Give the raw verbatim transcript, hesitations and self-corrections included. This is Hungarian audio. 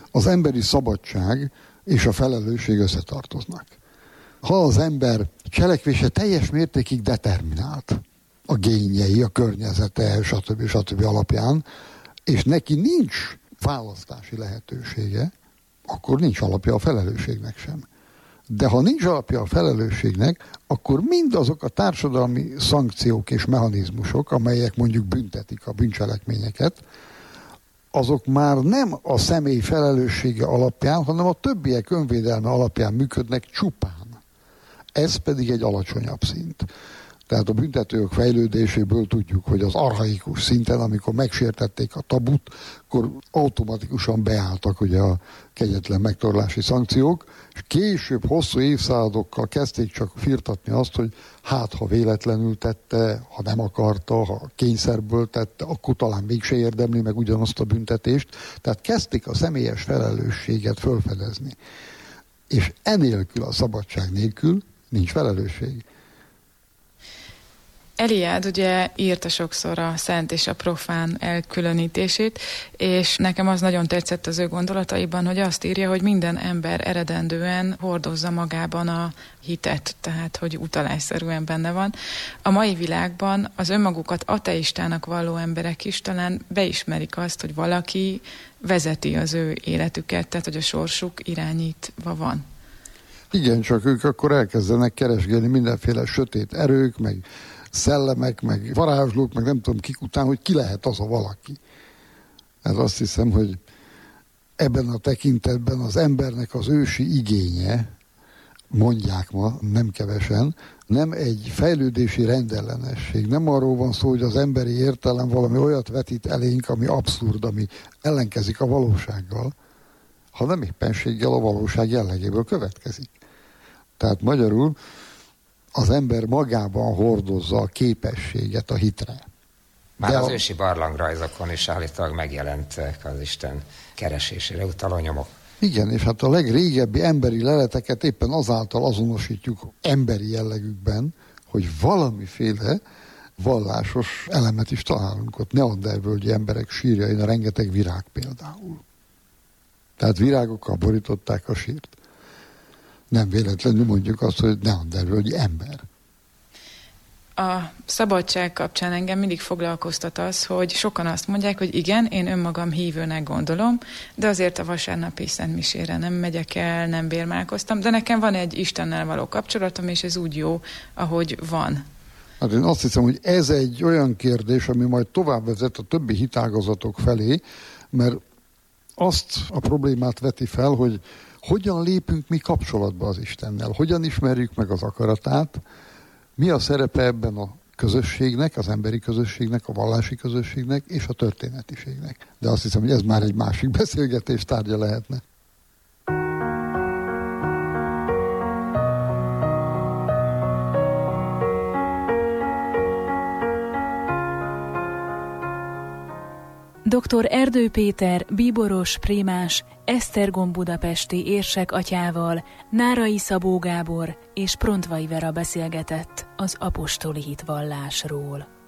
az emberi szabadság és a felelősség összetartoznak. Ha az ember cselekvése teljes mértékig determinált, a génjei, a környezete, stb. stb. Alapján, és neki nincs választási lehetősége, akkor nincs alapja a felelősségnek sem. De ha nincs alapja a felelősségnek, akkor mindazok a társadalmi szankciók és mechanizmusok, amelyek mondjuk büntetik a bűncselekményeket, azok már nem a személy felelőssége alapján, hanem a többiek önvédelme alapján működnek csupán. Ez pedig egy alacsonyabb szint. Tehát a büntetőjog fejlődéséből tudjuk, hogy az archaikus szinten, amikor megsértették a tabut, akkor automatikusan beálltak ugye a kegyetlen megtorlási szankciók, és később hosszú évszázadokkal kezdték csak firtatni azt, hogy hát ha véletlenül tette, ha nem akarta, ha kényszerből tette, akkor talán mégse érdemli meg ugyanazt a büntetést. Tehát kezdték a személyes felelősséget felfedezni. És enélkül, a szabadság nélkül nincs felelősség. Eliád ugye írta sokszor a szent és a profán elkülönítését, és nekem az nagyon tetszett az ő gondolataiban, hogy azt írja, hogy minden ember eredendően hordozza magában a hitet, tehát hogy utalásszerűen benne van. A mai világban az önmagukat ateistának valló emberek is talán beismerik azt, hogy valaki vezeti az ő életüket, tehát hogy a sorsuk irányítva van. Igen, csak ők akkor elkezdenek keresgélni mindenféle sötét erők, meg szellemek, meg varázslók, meg nem tudom kik után, hogy ki lehet az a valaki. Ez azt hiszem, hogy ebben a tekintetben az embernek az ősi igénye, mondják ma, nem kevesen, nem egy fejlődési rendellenesség. Nem arról van szó, hogy az emberi értelem valami olyat vetít elénk, ami abszurd, ami ellenkezik a valósággal, hanem éppenséggel a valóság jellegéből következik. Tehát magyarul az ember magában hordozza a képességet a hitre. Már De az a... ősi barlangrajzokon is állítólag megjelentek az Isten keresésére utaló nyomok. Igen, és hát a legrégebbi emberi leleteket éppen azáltal azonosítjuk emberi jellegükben, hogy valamiféle vallásos elemet is találunk ott. Neandervölgyi emberek sírjain, a rengeteg virág például. Tehát virágokkal borították a sírt. Nem véletlenül mondjuk azt, hogy neandervölgyi ember. A szabadság kapcsán engem mindig foglalkoztat az, hogy sokan azt mondják, hogy igen, én önmagam hívőnek gondolom, de azért a vasárnapi szentmisére nem megyek el, nem bérmálkoztam, de nekem van egy Istennel való kapcsolatom, és ez úgy jó, ahogy van. Hát én azt hiszem, hogy ez egy olyan kérdés, ami majd tovább vezet a többi hitágazatok felé, mert azt a problémát veti fel, hogy hogyan lépünk mi kapcsolatba az Istennel, hogyan ismerjük meg az akaratát, mi a szerepe ebben a közösségnek, az emberi közösségnek, a vallási közösségnek és a történetiségnek. De azt hiszem, hogy ez már egy másik beszélgetés tárgya lehetne. doktor Erdő Péter, bíboros, prémás, Esztergom budapesti érsek atyával, Nárai Szabó Gábor és Prontvai Vera beszélgetett az apostoli hitvallásról.